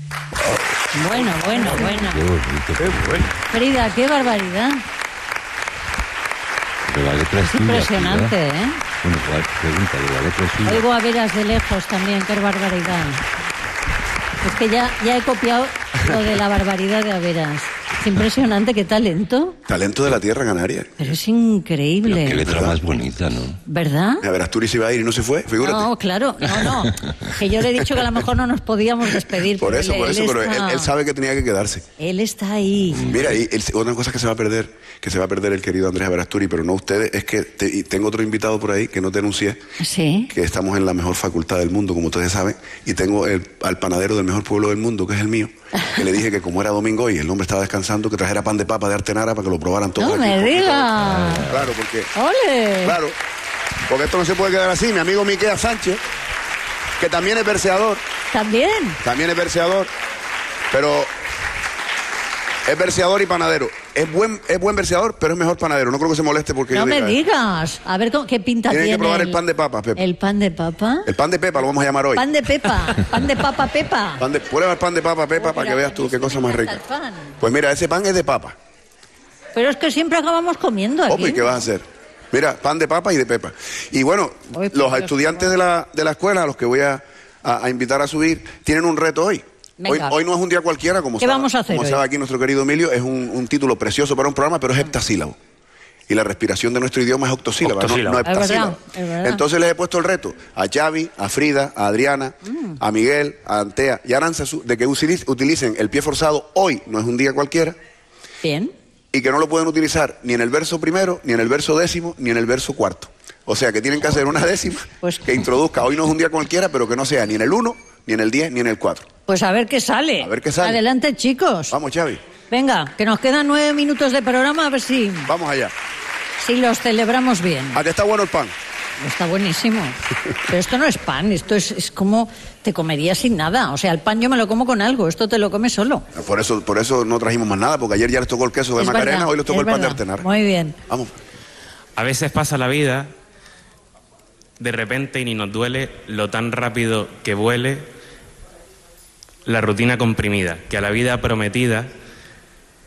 Bueno. Qué bonito. Qué bueno. Frida, qué barbaridad. Pero la letra es Es tuya, impresionante, Frida. ¿eh? Bueno, pregúntale, la letra es tuya. Oigo a veras de lejos también, qué barbaridad. Es que ya he copiado lo de la barbaridad de Averas. Es impresionante, qué talento. Talento de la tierra canaria. Pero es increíble. Qué letra ¿Verdad? más bonita, ¿no? ¿Verdad? A ver, Asturias iba a ir y no se fue, figúrate. No, claro, no. Que yo le he dicho que a lo mejor no nos podíamos despedir. Por eso, pero está- él sabe que tenía que quedarse. Él está ahí. Mira, y otra cosa que se va a perder el querido Andrés Averasturi, pero no ustedes, es que y tengo otro invitado por ahí que no te anuncié, Sí. que estamos en la mejor facultad del mundo, como ustedes saben, y tengo al panadero del mejor pueblo del mundo, que es el mío, que le dije que como era domingo y el hombre estaba descansando, que trajera pan de papa de Artenara para que lo probaran todos. No aquí. me digas. Claro, porque... ¡Ole! Claro, porque esto no se puede quedar así. Mi amigo Miquea Sánchez, que también es verseador, ¿También? pero es verseador y panadero. Es buen verseador, pero es mejor panadero. No creo que se moleste porque No yo me diga, digas. A ver qué pinta Tienen tiene. que probar el pan de papa, Pepa. ¿El pan de papa? El pan de Pepa lo vamos a llamar hoy. Pan de pepa. Pan de papa, pepa. Prueba el pan de papa, Pepa, para que veas tú qué cosa más rica. El pan. Pues mira, ese pan es de papa. Pero es que siempre acabamos comiendo aquí. Ope, ¿qué vas a hacer? Mira, pan de papa y de pepa. Y bueno, Ay, por los Dios, estudiantes de la escuela, a los que voy a invitar a subir, tienen un reto hoy. Venga. Hoy no es un día cualquiera, como ¿Qué vamos a hacer como hoy? sabe aquí nuestro querido Emilio, es un título precioso para un programa, pero es heptasílabo. Y la respiración de nuestro idioma es octosílaba, Octosílaba. no Es verdad, heptasílaba. es verdad. Entonces les he puesto el reto a Xavi, a Frida, a Adriana, a Miguel, a Antea y a Aranzazu, de que utilicen el pie forzado hoy, no es un día cualquiera, Bien. y que no lo pueden utilizar ni en el verso primero, ni en el verso décimo, ni en el verso cuarto. O sea que tienen que hacer una décima Pues- que introduzca, hoy no es un día cualquiera, pero que no sea ni en el 1, ni en el 10, ni en el 4. Pues a ver qué sale. A ver qué sale. Adelante, chicos. Vamos, Xavi, Venga, que nos quedan 9 minutos de programa, a ver si vamos allá. los celebramos bien. ¿A que está bueno el pan? Está buenísimo. Pero esto no es pan, esto es como te comerías sin nada. O sea, el pan yo me lo como con algo, esto te lo comes solo. Por eso no trajimos más nada, porque ayer ya les tocó el queso de Es Macarena, verdad, hoy les tocó es el pan de verdad. Artenara. Muy bien. Vamos. A veces pasa la vida de repente y ni nos duele lo tan rápido que vuele la rutina comprimida, que a la vida prometida